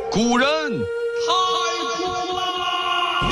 古人太苦啦！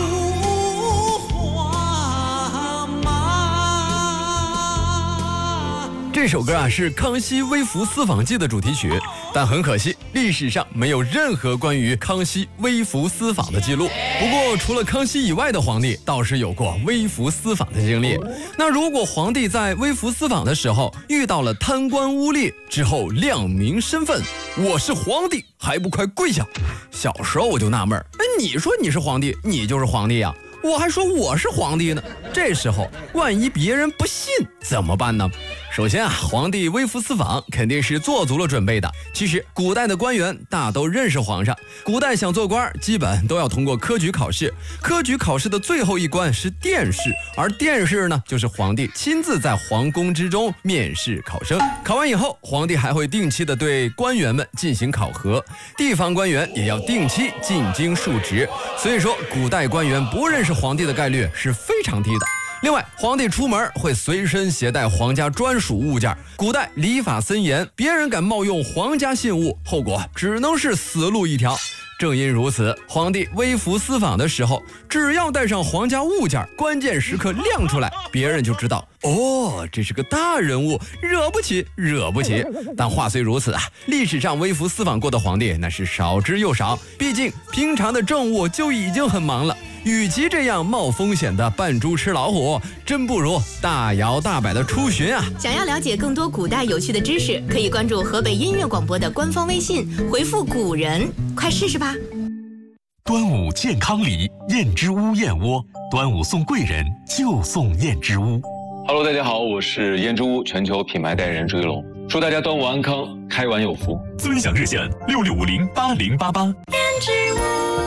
这首歌是《康熙微服私访记》的主题曲，但很可惜，历史上没有任何关于康熙微服私访的记录。不过，除了康熙以外的皇帝，倒是有过微服私访的经历。那如果皇帝在微服私访的时候遇到了贪官污吏之后亮明身份，我是皇帝，还不快跪下！小时候我就纳闷，你说你是皇帝，你就是皇帝呀，我还说我是皇帝呢。这时候万一别人不信怎么办呢？首先皇帝微服私访肯定是做足了准备的。其实古代的官员大都认识皇上，古代想做官基本都要通过科举考试。科举考试的最后一关是殿试，而殿试呢，就是皇帝亲自在皇宫之中面试考生。考完以后，皇帝还会定期的对官员们进行考核，地方官员也要定期进京述职。所以说，古代官员不认识皇帝的概率是非常低的。另外，皇帝出门会随身携带皇家专属物件。古代礼法森严，别人敢冒用皇家信物，后果只能是死路一条。正因如此，皇帝微服私访的时候，只要带上皇家物件，关键时刻亮出来，别人就知道，这是个大人物，惹不起。但话虽如此历史上微服私访过的皇帝那是少之又少，毕竟平常的政务就已经很忙了。与其这样冒风险的扮猪吃老虎，真不如大摇大摆的出巡啊！ 想要了解更多古代有趣的知识，可以关注河北音乐广播的官方微信，回复古人，快试试吧。 端午健康礼，燕之屋燕窝，端午送贵人就送燕之屋。 Hello， 大家好，我是燕之屋全球品牌代言人朱一龙，祝大家端午安康，开完有福。 尊享热线66508088。燕之屋。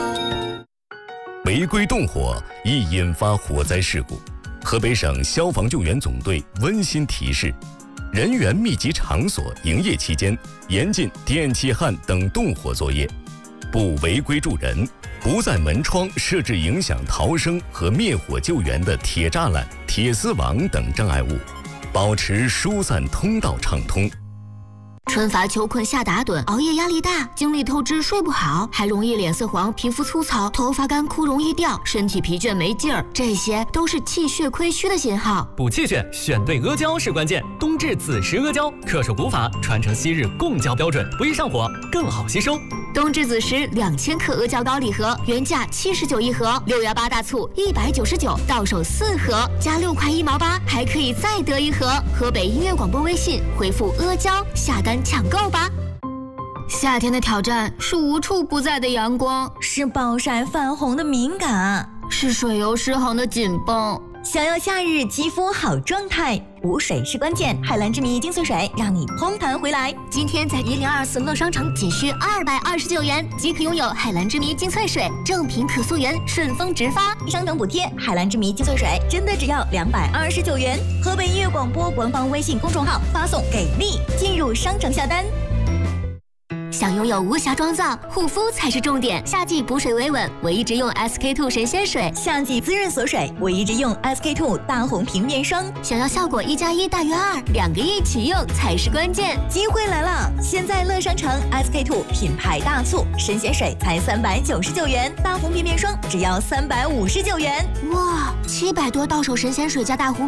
违规动火易引发火灾事故，河北省消防救援总队温馨提示：人员密集场所营业期间，严禁电气焊等动火作业，不违规助人，不在门窗设置影响逃生和灭火救援的铁栅栏、铁丝网等障碍物，保持疏散通道畅通。 春乏秋困夏打盹，熬夜压力大，精力透支睡不好，还容易脸色黄、皮肤粗糙、头发干枯容易掉，身体疲倦没劲儿，这些都是气血亏虚的信号。 补气血选对阿胶是关键，冬至子时阿胶，恪守古法，传承昔日贡胶标准，不易上火，更好吸收。 冬至子时2000克阿胶膏礼盒，原价79一盒，618大促199，到手4盒，加6块1毛8，还可以再得一盒。河北音乐广播微信回复阿胶下单抢购吧。夏天的挑战是无处不在的阳光， 是暴晒泛红的敏感， 是水油失衡的紧绷。 想要夏日肌肤好状态，补水是关键。海蓝之谜精粹水让你嘭弹回来。 今天在1024乐商城仅需229元即可拥有海蓝之谜精粹水，正品可溯源，顺丰直发， 商城补贴。海蓝之谜精粹水真的只要229元。河北音乐广播官方微信公众号发送给力进入商城下单。 想拥有无瑕妆造，护肤才是重点。夏季补水维稳，我一直用 SK2 神仙水； 夏季滋润锁水，我一直用 SK2 大红平面霜。 想要效果1+1大于2，两个一起用才是关键。 机会来了！现在乐商城 SK2 品牌大促，神仙水才399元，大红平面霜只要359元。 哇，700多到手神仙水加大红